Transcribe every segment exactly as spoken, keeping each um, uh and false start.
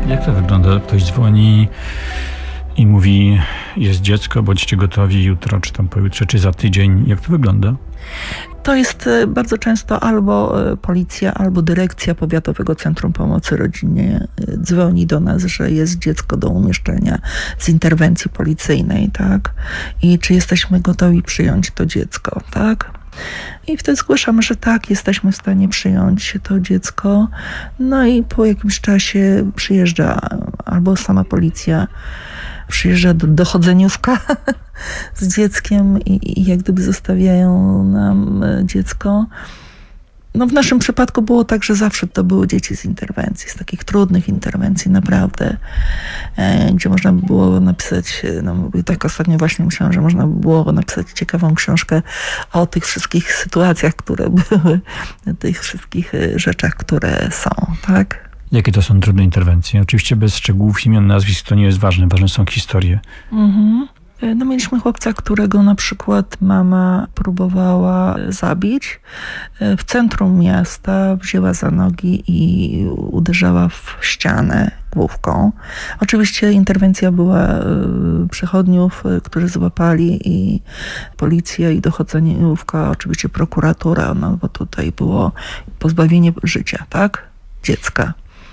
Jak to wygląda? Ktoś dzwoni i mówi, jest dziecko, bądźcie gotowi jutro, czy tam pojutrze, czy za tydzień. Jak to wygląda? To jest bardzo często albo policja, albo dyrekcja Powiatowego Centrum Pomocy Rodzinie dzwoni do nas, że jest dziecko do umieszczenia z interwencji policyjnej, tak? I czy jesteśmy gotowi przyjąć to dziecko, tak? I wtedy zgłaszamy, że tak, jesteśmy w stanie przyjąć to dziecko. No i po jakimś czasie przyjeżdża albo sama policja, przyjeżdża do, dochodzeniówka z dzieckiem i, i jak gdyby zostawiają nam dziecko. No w naszym przypadku było tak, że zawsze to były dzieci z interwencji, z takich trudnych interwencji naprawdę, e, gdzie można by było napisać, no tak ostatnio właśnie myślałam, że można by było napisać ciekawą książkę o tych wszystkich sytuacjach, które były, tych wszystkich rzeczach, które są, tak? Jakie to są trudne interwencje? Oczywiście bez szczegółów, imion, nazwisk to nie jest ważne. Ważne są historie. Mhm. No mieliśmy chłopca, którego na przykład mama próbowała zabić. W centrum miasta wzięła za nogi i uderzała w ścianę główką. Oczywiście interwencja była przechodniów, którzy złapali, i policja, i dochodzeniówka, oczywiście prokuratura, no bo tutaj było pozbawienie życia, tak? Dziecka.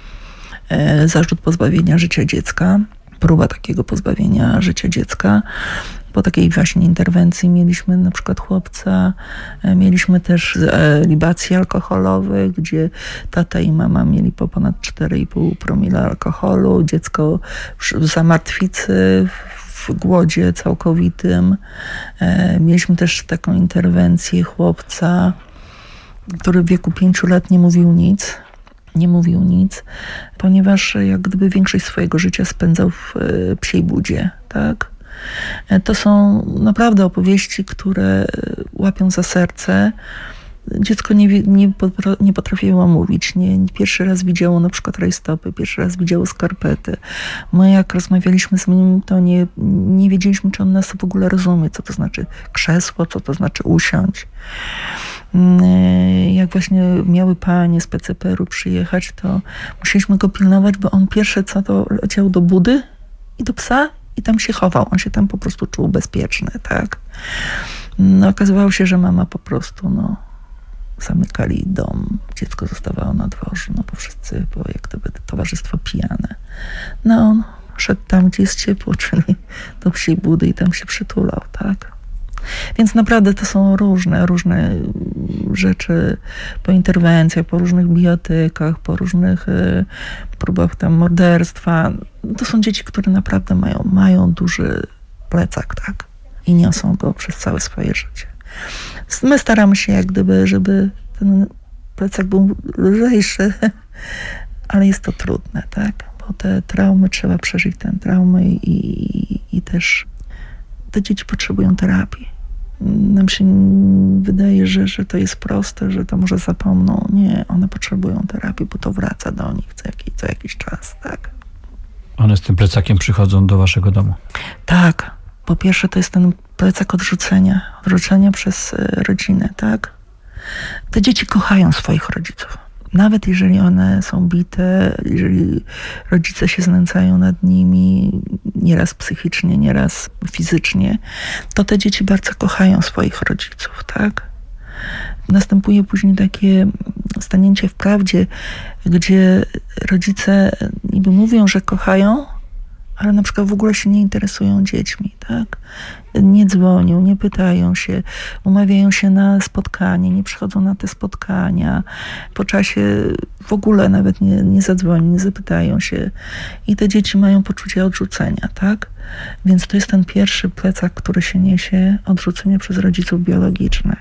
Zarzut pozbawienia życia dziecka. Próba takiego pozbawienia życia dziecka. Po takiej właśnie interwencji mieliśmy na przykład chłopca, mieliśmy też libacje alkoholowe, gdzie tata i mama mieli po ponad cztery i pół promila alkoholu, dziecko w zamartwicy, w głodzie całkowitym. Mieliśmy też taką interwencję chłopca, który w wieku pięciu lat nie mówił nic. Nie mówił nic, ponieważ jak gdyby większość swojego życia spędzał w psiej budzie, tak? To są naprawdę opowieści, które łapią za serce. Dziecko nie, nie, nie potrafiło mówić. Nie, nie pierwszy raz widziało na przykład rajstopy, pierwszy raz widziało skarpety. My jak rozmawialiśmy z nim, to nie, nie wiedzieliśmy, czy on nas w ogóle rozumie, co to znaczy krzesło, co to znaczy usiąść. Jak właśnie miały panie z P C P R-u przyjechać, to musieliśmy go pilnować, bo on pierwsze co to leciał do budy i do psa i tam się chował. On się tam po prostu czuł bezpieczny, tak? No, okazywało się, że mama po prostu, no, zamykali dom, dziecko zostawało na dworze, no bo wszyscy, bo jak gdyby towarzystwo pijane. No on szedł tam, gdzie jest ciepło, czyli do psiej budy i tam się przytulał, tak? Więc naprawdę to są różne, różne rzeczy po interwencjach, po różnych bijatykach, po różnych y, próbach tam morderstwa. To są dzieci, które naprawdę mają, mają duży plecak, tak? I niosą go przez całe swoje życie. My staramy się jak gdyby, żeby ten plecak był lżejszy, ale jest to trudne, tak? Bo te traumy, trzeba przeżyć tę traumę i, i, i też te dzieci potrzebują terapii. Nam się wydaje, że, że to jest proste, że to może zapomną. Nie, one potrzebują terapii, bo to wraca do nich co jakiś, co jakiś czas, tak? One z tym plecakiem przychodzą do waszego domu? Tak. Po pierwsze to jest ten plecak odrzucenia. Odrzucenia przez rodzinę, tak? Te dzieci kochają swoich rodziców. Nawet jeżeli one są bite, jeżeli rodzice się znęcają nad nimi, nieraz psychicznie, nieraz fizycznie, to te dzieci bardzo kochają swoich rodziców, tak? Następuje później takie stanięcie w prawdzie, gdzie rodzice niby mówią, że kochają, ale na przykład w ogóle się nie interesują dziećmi, tak? Nie dzwonią, nie pytają się, umawiają się na spotkanie, nie przychodzą na te spotkania. Po czasie w ogóle nawet nie, nie zadzwonią, nie zapytają się. I te dzieci mają poczucie odrzucenia, tak? Więc to jest ten pierwszy plecak, który się niesie, odrzucenie przez rodziców biologicznych.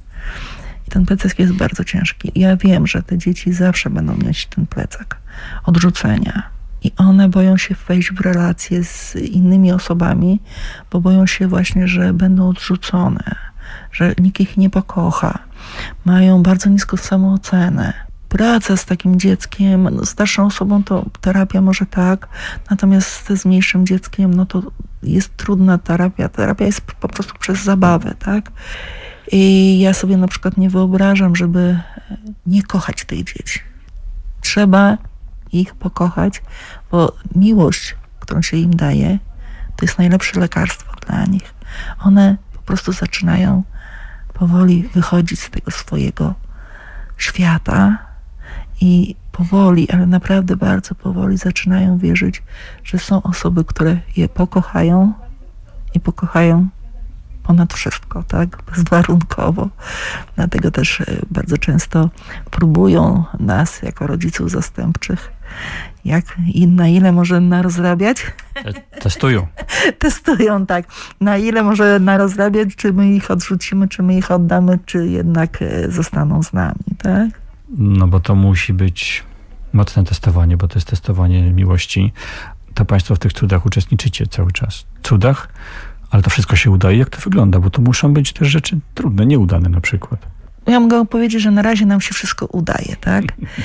I ten plecak jest bardzo ciężki. Ja wiem, że te dzieci zawsze będą mieć ten plecak odrzucenia. I one boją się wejść w relacje z innymi osobami, bo boją się właśnie, że będą odrzucone, że nikt ich nie pokocha. Mają bardzo niską samoocenę. Praca z takim dzieckiem, no, starszą osobą to terapia może tak, natomiast z mniejszym dzieckiem, no to jest trudna terapia. Terapia jest po prostu przez zabawę, tak? I ja sobie na przykład nie wyobrażam, żeby nie kochać tych dzieci. Trzeba ich pokochać, bo miłość, którą się im daje, to jest najlepsze lekarstwo dla nich. One po prostu zaczynają powoli wychodzić z tego swojego świata i powoli, ale naprawdę bardzo powoli zaczynają wierzyć, że są osoby, które je pokochają i pokochają ponad wszystko, tak? Bezwarunkowo. Dlatego też bardzo często próbują nas jako rodziców zastępczych, jak i na ile może narozrabiać. Testują. Testują, tak. Na ile może narozrabiać, czy my ich odrzucimy, czy my ich oddamy, czy jednak zostaną z nami, tak? No bo to musi być mocne testowanie, bo to jest testowanie miłości. To państwo w tych cudach uczestniczycie cały czas. Cudach? Ale to wszystko się udaje? Jak to wygląda? Bo to muszą być też rzeczy trudne, nieudane na przykład. Ja mogę powiedzieć, że na razie nam się wszystko udaje, tak?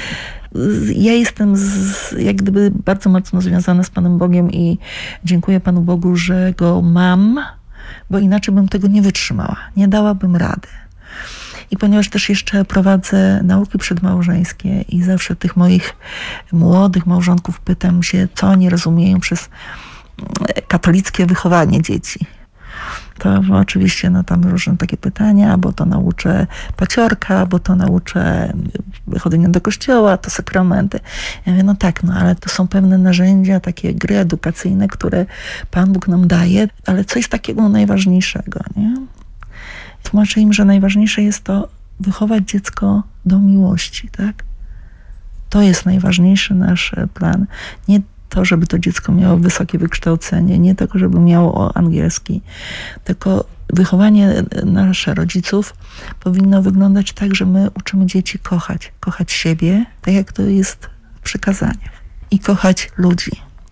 Ja jestem z, jak gdyby bardzo mocno związana z Panem Bogiem i dziękuję Panu Bogu, że Go mam, bo inaczej bym tego nie wytrzymała. Nie dałabym rady. I ponieważ też jeszcze prowadzę nauki przedmałżeńskie i zawsze tych moich młodych małżonków pytam się, co oni rozumieją przez katolickie wychowanie dzieci. To oczywiście no, tam różne takie pytania, bo to nauczę paciorka, bo to nauczę chodzenia do kościoła, to sakramenty. Ja mówię, no tak, no ale to są pewne narzędzia, takie gry edukacyjne, które Pan Bóg nam daje, ale co jest takiego najważniejszego, nie? Tłumaczę im, że najważniejsze jest to wychować dziecko do miłości, tak? To jest najważniejszy nasz plan. Nie to, żeby to dziecko miało wysokie wykształcenie, nie tylko, żeby miało angielski, tylko wychowanie nasze rodziców powinno wyglądać tak, że my uczymy dzieci kochać. Kochać siebie, tak jak to jest w przykazaniach. I kochać ludzi.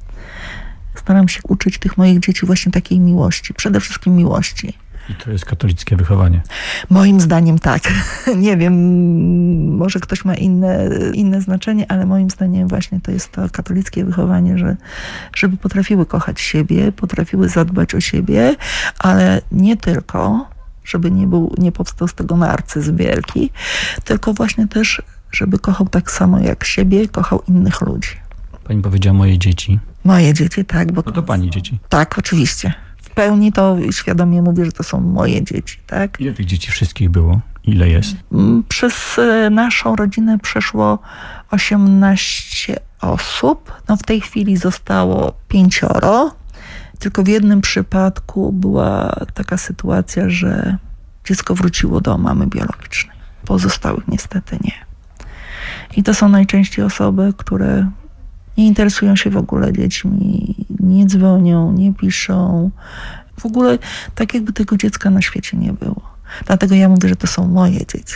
Staram się uczyć tych moich dzieci właśnie takiej miłości. Przede wszystkim miłości. I to jest katolickie wychowanie. Moim zdaniem tak. Nie wiem, może ktoś ma inne, inne znaczenie, ale moim zdaniem właśnie to jest to katolickie wychowanie, że, żeby potrafiły kochać siebie, potrafiły zadbać o siebie, ale nie tylko, żeby nie, był, nie powstał z tego narcyzm wielki, tylko właśnie też, żeby kochał tak samo jak siebie, kochał innych ludzi. Pani powiedziała moje dzieci. Moje dzieci, tak. Bo No to pani dzieci. Tak, oczywiście. W pełni to świadomie mówię, że to są moje dzieci, tak? Ile tych dzieci wszystkich było? Ile jest? Przez naszą rodzinę przeszło osiemnaście osób. No w tej chwili zostało pięcioro. Tylko w jednym przypadku była taka sytuacja, że dziecko wróciło do mamy biologicznej. Pozostałych niestety nie. I to są najczęściej osoby, które nie interesują się w ogóle dziećmi, nie dzwonią, nie piszą. W ogóle tak jakby tego dziecka na świecie nie było. Dlatego ja mówię, że to są moje dzieci.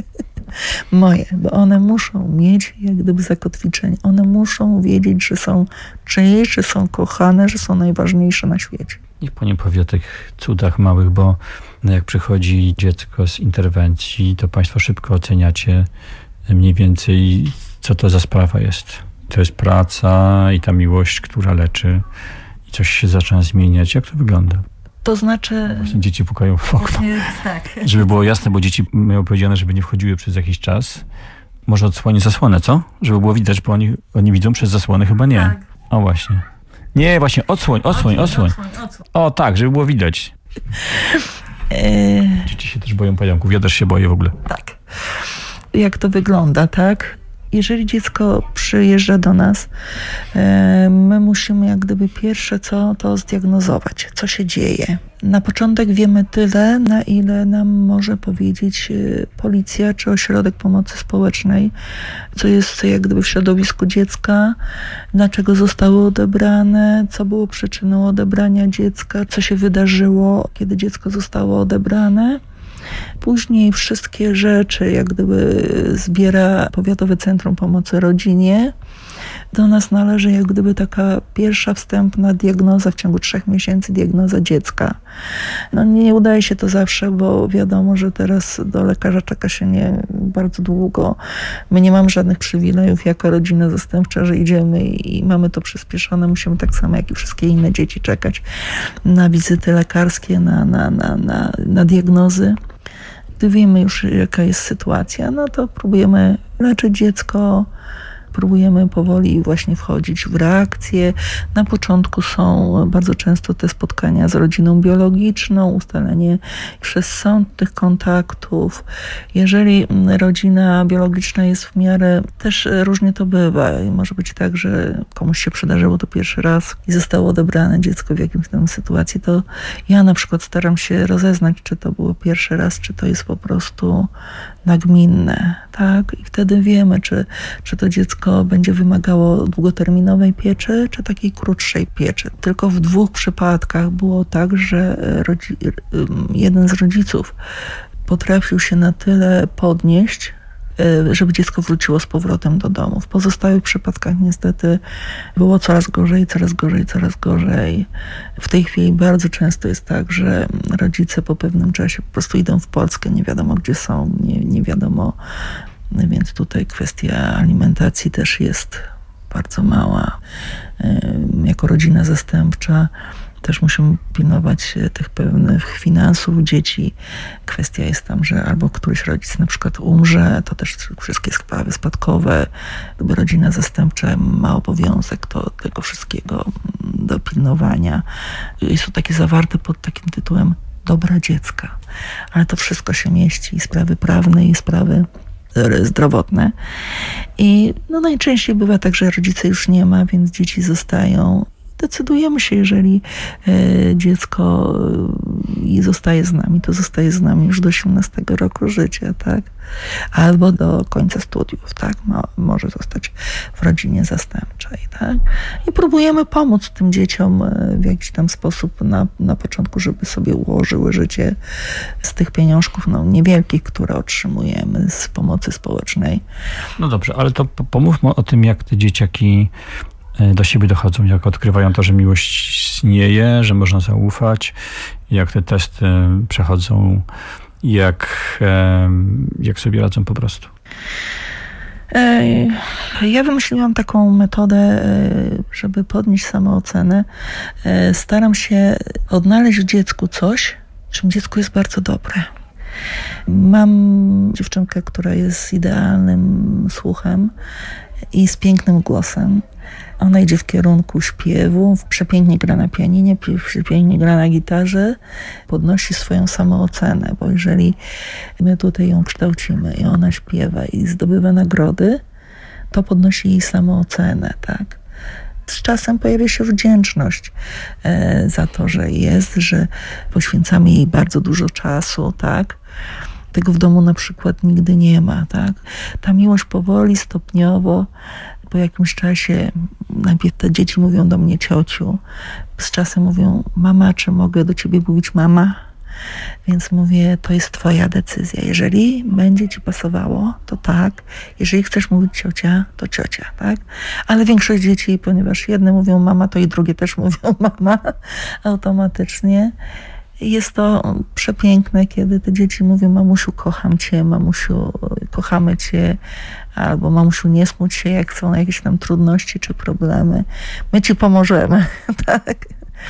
Moje, bo one muszą mieć jak gdyby zakotwiczenie. One muszą wiedzieć, że są czyjeś, że są kochane, że są najważniejsze na świecie. Niech pani powie o tych cudach małych, bo jak przychodzi dziecko z interwencji, to państwo szybko oceniacie mniej więcej, co to za sprawa jest. To jest praca i ta miłość, która leczy i coś się zaczyna zmieniać. Jak to wygląda? To znaczy... Właśnie dzieci pukają w okno. Tak. Żeby było jasne, bo dzieci miały powiedziane, żeby nie wchodziły przez jakiś czas. Może odsłonię zasłonę, co? Żeby było widać, bo oni, oni widzą przez zasłonę, chyba nie. Tak. O właśnie. Nie, właśnie, odsłoń, odsłoń, odsłoń. odsłoń, odsłoń. O tak, żeby było widać. E... Dzieci się też boją pająków. Ja też się boję w ogóle. Tak. Jak to wygląda, tak? Jeżeli dziecko przyjeżdża do nas, my musimy jak gdyby pierwsze co, to zdiagnozować, co się dzieje. Na początek wiemy tyle, na ile nam może powiedzieć policja czy ośrodek pomocy społecznej, co jest jak gdyby w środowisku dziecka, dlaczego zostało odebrane, co było przyczyną odebrania dziecka, co się wydarzyło, kiedy dziecko zostało odebrane. Później wszystkie rzeczy jak gdyby zbiera Powiatowe Centrum Pomocy Rodzinie. Do nas należy jak gdyby taka pierwsza wstępna diagnoza w ciągu trzech miesięcy, diagnoza dziecka. No nie udaje się to zawsze, bo wiadomo, że teraz do lekarza czeka się nie bardzo długo. My nie mamy żadnych przywilejów jako rodzina zastępcza, że idziemy i mamy to przyspieszone. Musimy tak samo jak i wszystkie inne dzieci czekać na wizyty lekarskie, na, na, na, na, na diagnozy. Gdy wiemy już, jaka jest sytuacja, no to próbujemy leczyć dziecko, próbujemy powoli właśnie wchodzić w reakcje. Na początku są bardzo często te spotkania z rodziną biologiczną, ustalenie przez sąd tych kontaktów. Jeżeli rodzina biologiczna jest w miarę, też różnie to bywa. Może być tak, że komuś się przydarzyło to pierwszy raz i zostało odebrane dziecko w jakimś tam sytuacji, to ja na przykład staram się rozeznać, czy to było pierwszy raz, czy to jest po prostu nagminne, tak? I wtedy wiemy, czy, czy to dziecko będzie wymagało długoterminowej pieczy, czy takiej krótszej pieczy. Tylko w dwóch przypadkach było tak, że rodzi- jeden z rodziców potrafił się na tyle podnieść, żeby dziecko wróciło z powrotem do domu. W pozostałych przypadkach niestety było coraz gorzej, coraz gorzej, coraz gorzej. W tej chwili bardzo często jest tak, że rodzice po pewnym czasie po prostu idą w Polskę, nie wiadomo gdzie są, nie, nie wiadomo, więc tutaj kwestia alimentacji też jest bardzo mała. Jako rodzina zastępcza też musimy pilnować tych pewnych finansów dzieci. Kwestia jest tam, że albo któryś rodzic na przykład umrze, to też wszystkie sprawy spadkowe. Gdyby rodzina zastępcza ma obowiązek do tego wszystkiego, do pilnowania. Jest to takie zawarte pod takim tytułem dobra dziecka. Ale to wszystko się mieści, i sprawy prawne, i sprawy zdrowotne. I no najczęściej bywa tak, że rodzice już nie ma, więc dzieci zostają. Decydujemy się, jeżeli e, dziecko e, zostaje z nami, to zostaje z nami już do osiemnastego roku życia, tak? Albo do końca studiów, tak? Mo, może zostać w rodzinie zastępczej, tak? I próbujemy pomóc tym dzieciom w jakiś tam sposób na, na początku, żeby sobie ułożyły życie z tych pieniążków, no niewielkich, które otrzymujemy z pomocy społecznej. No dobrze, ale to pomówmy o tym, jak te dzieciaki do siebie dochodzą, jak odkrywają to, że miłość istnieje, że można zaufać, jak te testy przechodzą, jak, jak sobie radzą po prostu. Ja wymyśliłam taką metodę, żeby podnieść samoocenę. Staram się odnaleźć w dziecku coś, czym dziecku jest bardzo dobre. Mam dziewczynkę, która jest idealnym słuchem i z pięknym głosem. Ona idzie w kierunku śpiewu, przepięknie gra na pianinie, przepięknie gra na gitarze, podnosi swoją samoocenę, bo jeżeli my tutaj ją kształcimy i ona śpiewa i zdobywa nagrody, to podnosi jej samoocenę, tak? Z czasem pojawia się wdzięczność e, za to, że jest, że poświęcamy jej bardzo dużo czasu, tak? Tego w domu na przykład nigdy nie ma, tak? Ta miłość powoli, stopniowo, po jakimś czasie, najpierw te dzieci mówią do mnie ciociu, z czasem mówią mama, czy mogę do ciebie mówić mama? Więc mówię, to jest twoja decyzja. Jeżeli będzie ci pasowało, to tak. Jeżeli chcesz mówić ciocia, to ciocia, tak? Ale większość dzieci, ponieważ jedne mówią mama, to i drugie też mówią mama automatycznie. Jest to przepiękne, kiedy te dzieci mówią mamusiu, kocham cię, mamusiu, kochamy cię, albo mamusiu, nie smuć się, jak są jakieś tam trudności czy problemy. My ci pomożemy, tak?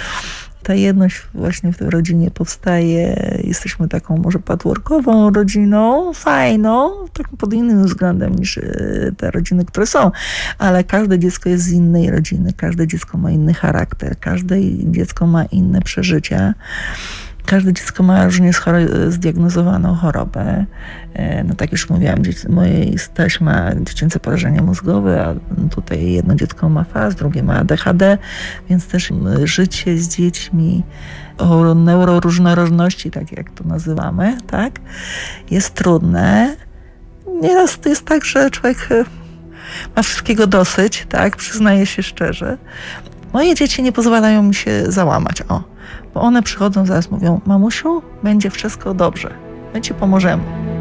Ta jedność właśnie w tej rodzinie powstaje. Jesteśmy taką może patchworkową rodziną, fajną, tak pod innym względem niż te rodziny, które są. Ale każde dziecko jest z innej rodziny, każde dziecko ma inny charakter, każde dziecko ma inne przeżycia. Każde dziecko ma różnie zdiagnozowaną chorobę. No tak już mówiłam, mojej Staś ma dziecięce porażenie mózgowe, a tutaj jedno dziecko ma F A S, drugie ma A D H D, więc też życie z dziećmi o neuroróżnorodności, tak jak to nazywamy, tak, jest trudne. Nieraz to jest tak, że człowiek ma wszystkiego dosyć, tak, przyznaję się szczerze. Moje dzieci nie pozwalają mi się załamać, o. Bo one przychodzą, zaraz mówią, mamusiu, będzie wszystko dobrze, my ci pomożemy.